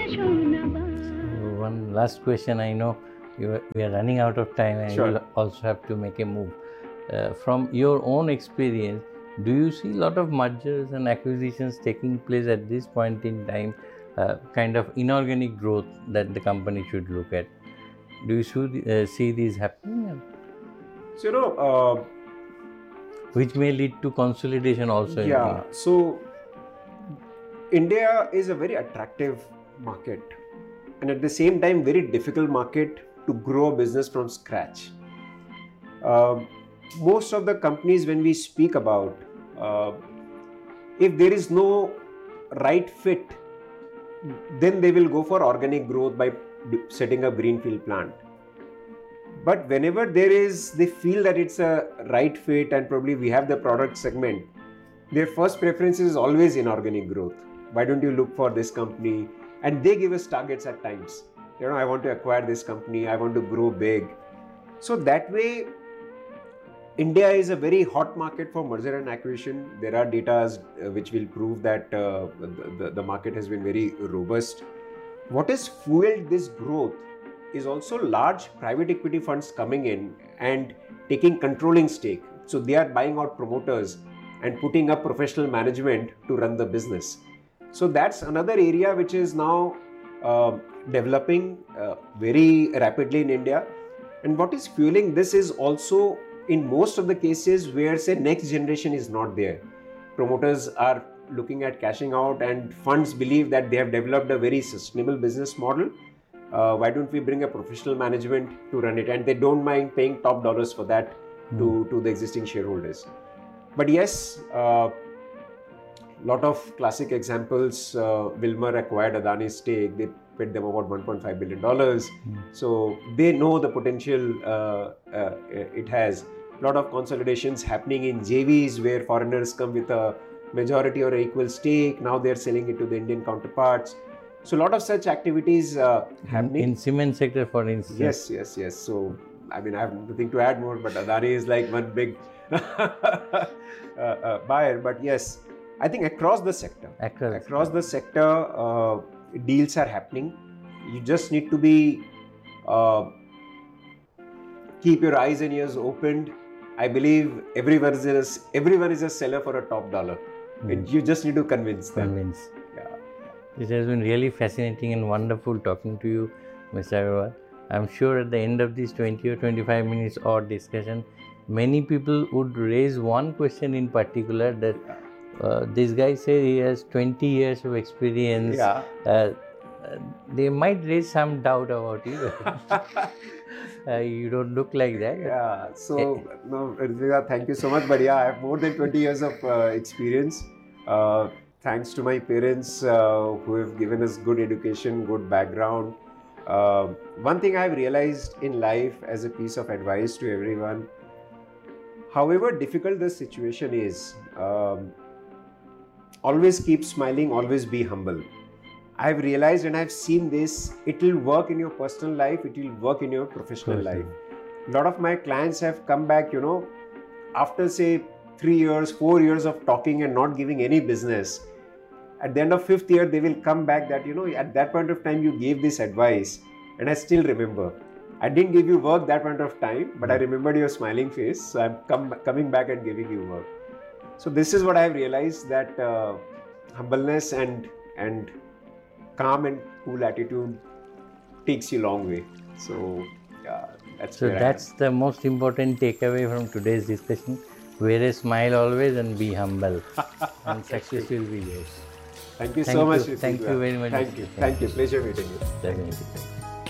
One last question. I know we are running out of time, and Sure. you also have to make a move. From your own experience, do you see a lot of mergers and acquisitions taking place at this point in time, kind of inorganic growth that the company should look at? Do you see these happening? So, Which may lead to consolidation also. yeah, so India is a very attractive market and at the same time very difficult market to grow a business from scratch. Most of the companies when we speak about, if there is no right fit, then they will go for organic growth by setting up greenfield plant. But whenever they feel that it's a right fit and probably we have the product segment, their first preference is always inorganic growth. Why don't you look for this company? And they give us targets at times. I want to acquire this company, I want to grow big. So that way, India is a very hot market for merger and acquisition. There are data which will prove that the market has been very robust. What has fueled this growth is also large private equity funds coming in and taking controlling stake. So they are buying out promoters and putting up professional management to run the business. So that's another area which is now developing very rapidly in India. And what is fueling this is also in most of the cases where say next generation is not there. Promoters are looking at cashing out and funds believe that they have developed a very sustainable business model. Why don't we bring a professional management to run it? And they don't mind paying top dollars for that to the existing shareholders. But yes, lot of classic examples. Wilmer acquired Adani's stake. They paid them about $1.5 billion. So they know the potential it has. A lot of consolidations happening in JVs where foreigners come with a majority or equal stake. Now they're selling it to the Indian counterparts. So a lot of such activities happening. In cement sector, for instance. Yes. So, I mean, I have nothing to add more, but Adani is like one big buyer. But yes, I think across the sector, deals are happening. You just need to be keep your eyes and ears opened. I believe everyone is a seller for a top dollar. You just need to convince them. Yeah. It has been really fascinating and wonderful talking to you, Mr. Agarwal. I'm sure at the end of this 20 or 25 minutes odd discussion, many people would raise one question in particular that this guy says he has 20 years of experience. Yeah. They might raise some doubt about you. You don't look like that. Yeah. So, no, Ritwika, thank you so much. But yeah, I have more than 20 years of experience. Thanks to my parents who have given us good education, good background. One thing I've realized in life as a piece of advice to everyone, however difficult the situation is, always keep smiling, always be humble. I've realized and I've seen this, it will work in your personal life, it will work in your professional life. A lot of my clients have come back, after say 3 years, 4 years of talking and not giving any business. At the end of 5th year, they will come back that, at that point of time, you gave this advice and I still remember. I didn't give you work that point of time, but I remembered your smiling face. So I'm coming back and giving you work. So this is what I have realized, that humbleness and calm and cool attitude takes you a long way. So yeah, that's the most important takeaway from today's discussion. Wear a smile always and be humble, and success will be yours. Thank you so much. Thank you very much. Thank you. Pleasure meeting you. Definitely.